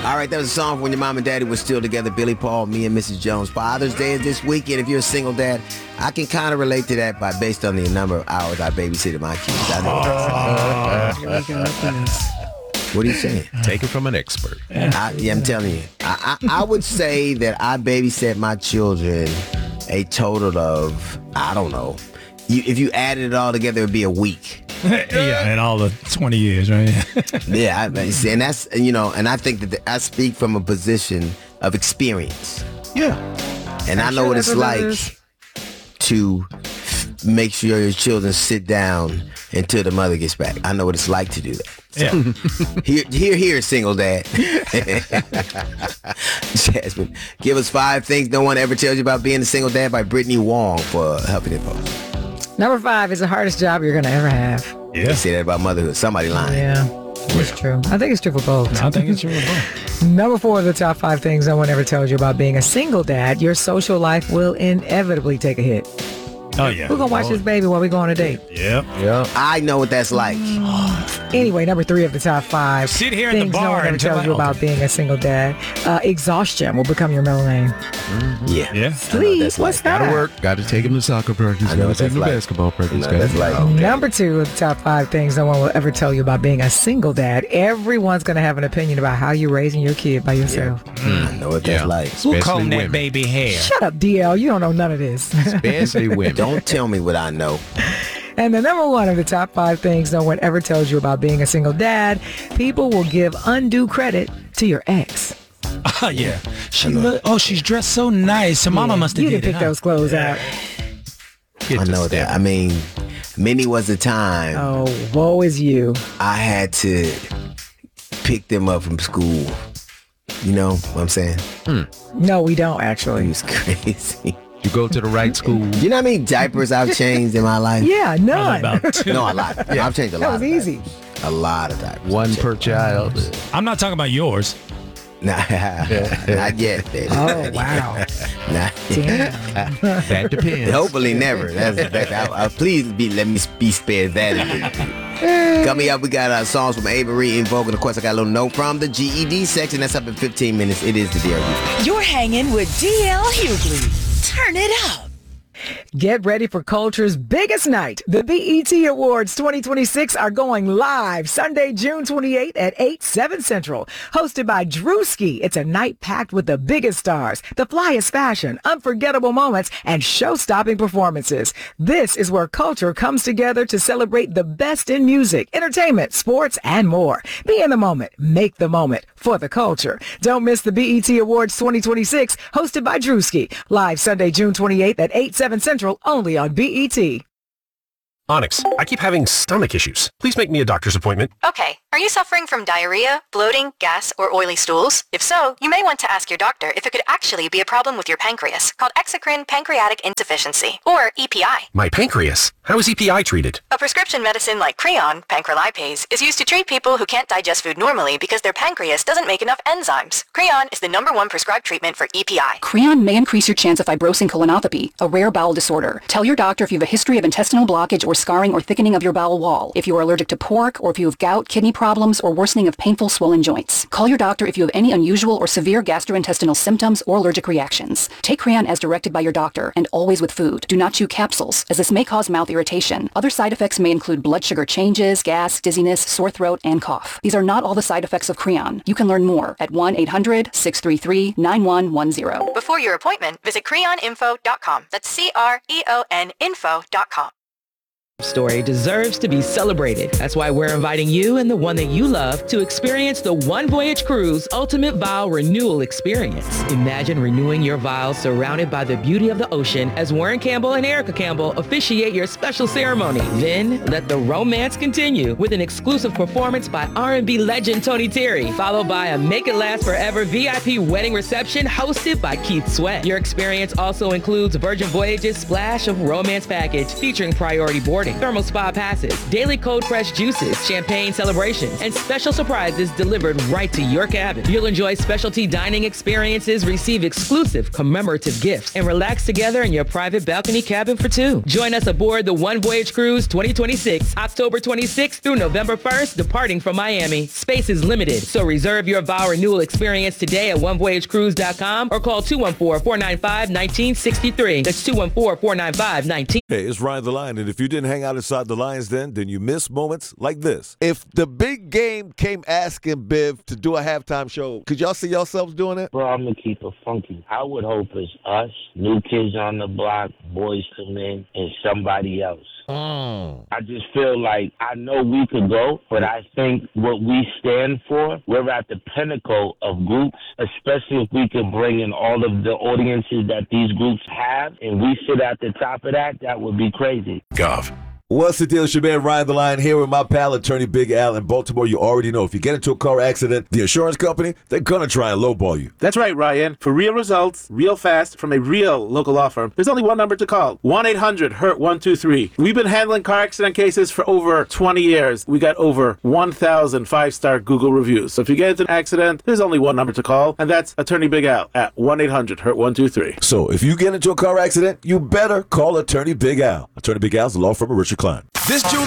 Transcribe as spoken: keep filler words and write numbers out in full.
All right, that was a song from when your mom and daddy were still together. Billy Paul, me and Missus Jones. Father's Day is this weekend. If you're a single dad, I can kind of relate to that by based on the number of hours I babysitted my kids. I know what that's like. What are you saying? Take it from an expert. I, yeah, I'm telling you. I, I, I would say that I babysat my children a total of, I don't know. You, if you added it all together, it would be a week. Yeah, in all the twenty years, right? Yeah, I, and that's, you know, and I think that the, I speak from a position of experience. Yeah. And I'm I know sure what it's what like to make sure your children sit down until the mother gets back. I know what it's like to do that. So, yeah. here, here, here, single dad. Jasmine, give us five things no one ever tells you about being a single dad by Brittany Wong for Helping It Post. Number five is the hardest job you're going to ever have. Yeah. They say that about motherhood. Somebody lying. Yeah, it's true. I think it's true for both. I think it's true for both. Number four of the top five things no one ever tells you about being a single dad. Your social life will inevitably take a hit. Oh, yeah. We're going to watch oh. this baby while we go on a date. Yep. Yep. I know what that's like. Anyway, number three of the top five. Sit here in the bar no one ever and tells you about okay. being a single dad. Uh, exhaustion will become your middle name. Mm-hmm. Yeah. Yeah. Sleep. What's like. that? Gotta work. Gotta take him to soccer practice. Gotta take him to like. basketball practice. No, that's like. Okay. Number two of the top five things no one will ever tell you about being a single dad. Everyone's going to have an opinion about how you're raising your kid by yourself. Yeah. Mm. I know what that's yeah. like. Who combed that baby hair? Shut up, D L. You don't know none of this. Especially women. Don't tell me what I know. And the number one of the top five things no one ever tells you about being a single dad, people will give undue credit to your ex. Oh, yeah. She look, oh, she's dressed so nice. Her mama yeah, must have you did didn't it, pick huh? those clothes out. I know that. I mean, many was a time. Oh, woe is you. I had to pick them up from school. You know what I'm saying? Hmm. No, we don't, actually. It was crazy. You go to the right school. You know how many diapers I've changed in my life? Yeah, none. No, a lot. Yeah, I've changed a lot. That was easy. A lot of diapers. One per child. I'm not talking about yours. Nah, not yet, baby. Oh, wow. Nah. Damn. That depends. Hopefully never. That's, that, I, I, please be, let me be spared that. Coming up, we got uh, songs from Avery in Vogue. And of course, I got a little note from the G E D section. That's up in fifteen minutes. It is the D L Hughley. You're hanging with D L Hughley. Turn it up. Get ready for culture's biggest night. The B E T Awards twenty twenty-six are going live Sunday, June twenty-eighth at eight, seven Central. Hosted by Drewski, it's a night packed with the biggest stars, the flyest fashion, unforgettable moments, and show-stopping performances. This is where culture comes together to celebrate the best in music, entertainment, sports, and more. Be in the moment. Make the moment for the culture. Don't miss the B E T Awards twenty twenty-six, hosted by Drewski. Live Sunday, June twenty-eighth at eight, seven Central, only on B E T. Onyx, I keep having stomach issues. Please make me a doctor's appointment. Okay. Are you suffering from diarrhea, bloating, gas, or oily stools? If so, you may want to ask your doctor if it could actually be a problem with your pancreas, called exocrine pancreatic insufficiency, or E P I. My pancreas? How is E P I treated? A prescription medicine like Creon, pancrelipase, is used to treat people who can't digest food normally because their pancreas doesn't make enough enzymes. Creon is the number one prescribed treatment for E P I. Creon may increase your chance of fibrosing colonopathy, a rare bowel disorder. Tell your doctor if you have a history of intestinal blockage or scarring or thickening of your bowel wall, if you are allergic to pork, or if you have gout, kidney problems, or worsening of painful swollen joints. Call your doctor if you have any unusual or severe gastrointestinal symptoms or allergic reactions. Take Creon as directed by your doctor, and always with food. Do not chew capsules, as this may cause mouth irritation. Other side effects may include blood sugar changes, gas, dizziness, sore throat, and cough. These are not all the side effects of Creon. You can learn more at one eight hundred, six three three, nine one one zero. Before your appointment, visit creon info dot com. That's C R E O N info dot com. Story deserves to be celebrated. That's why we're inviting you and the one that you love to experience the One Voyage Cruise Ultimate Vow Renewal Experience. Imagine renewing your vows surrounded by the beauty of the ocean as Warren Campbell and Erica Campbell officiate your special ceremony. Then let the romance continue with an exclusive performance by R and B legend Tony Terry, followed by a Make It Last Forever V I P wedding reception hosted by Keith Sweat. Your experience also includes Virgin Voyage's Splash of Romance package featuring priority boarding, shopping, thermal spa passes, daily cold pressed juices, champagne celebrations, and special surprises delivered right to your cabin. You'll enjoy specialty dining experiences, receive exclusive commemorative gifts, and relax together in your private balcony cabin for two. Join us aboard the One Voyage Cruise twenty twenty-six, October twenty-sixth through November first, departing from Miami. Space is limited, so reserve your vow renewal experience today at one voyage cruise dot com or call two one four, four nine five, one nine six three. That's two one four, four nine five, one nine. Hey, it's Ryan the Lion, and if you didn't hang out inside the Lions Den, then you miss moments like this. If the big game came asking Biv to do a halftime show, could y'all see yourselves doing it? Bro, I'm going to keep it funky. I would hope it's us, New Kids on the Block, Boys to Men, and somebody else. Mm. I just feel like I know we could go, but I think what we stand for, we're at the pinnacle of groups, especially if we can bring in all of the audiences that these groups have, and we sit at the top of that, that would be crazy. Gov. What's the deal? It's your man Ryan the Lion here with my pal, attorney Big Al in Baltimore. You already know if you get into a car accident, the insurance company, they're going to try and lowball you. That's right, Ryan. For real results, real fast, from a real local law firm, there's only one number to call. one eight hundred hurt one two three. We've been handling car accident cases for over twenty years. We got over one thousand five-star Google reviews. So if you get into an accident, there's only one number to call, and that's attorney Big Al at one eight hundred hurt one two three. So if you get into a car accident, you better call attorney Big Al. Attorney Big Al's the law firm of Richard Klein. This June